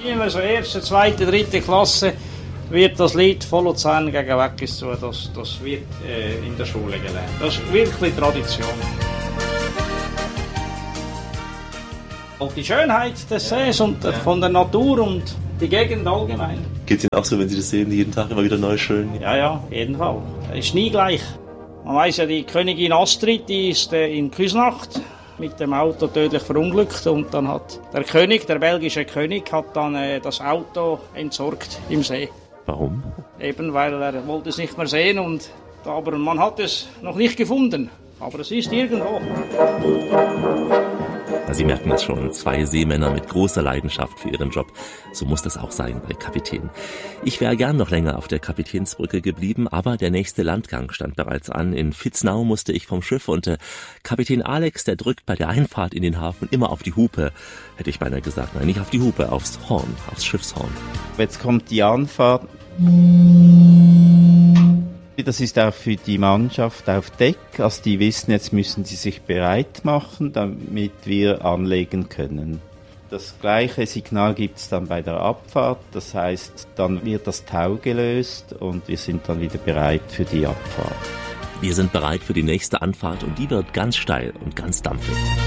Also erste, zweite, dritte Klasse wird das Lied von Luzern gegen Weggis zu, das wird in der Schule gelernt. Das ist wirklich Tradition. Und die Schönheit des Sees und von der Natur und die Gegend allgemein. Geht es Ihnen auch so, wenn Sie das sehen, jeden Tag immer wieder neu schön? Ja, auf jeden Fall. Es ist nie gleich. Man weiss ja, die Königin Astrid, die ist in Küsnacht mit dem Auto tödlich verunglückt und dann hat der König, der belgische König, hat dann das Auto entsorgt im See. Warum? Eben, weil er wollte es nicht mehr sehen aber man hat es noch nicht gefunden. Aber es ist irgendwo. Sie merken es schon, 2 Seemänner mit großer Leidenschaft für ihren Job. So muss das auch sein bei Kapitän. Ich wäre gern noch länger auf der Kapitänsbrücke geblieben, aber der nächste Landgang stand bereits an. In Vitznau musste ich vom Schiff und Kapitän Alex, der drückt bei der Einfahrt in den Hafen immer auf die Hupe. Hätte ich beinahe gesagt, nein, nicht auf die Hupe, aufs Horn, aufs Schiffshorn. Jetzt kommt die Anfahrt. Das ist auch für die Mannschaft auf Deck. Also die wissen, jetzt müssen sie sich bereit machen, damit wir anlegen können. Das gleiche Signal gibt es dann bei der Abfahrt. Das heißt, dann wird das Tau gelöst und wir sind dann wieder bereit für die Abfahrt. Wir sind bereit für die nächste Anfahrt und die wird ganz steil und ganz dampfig.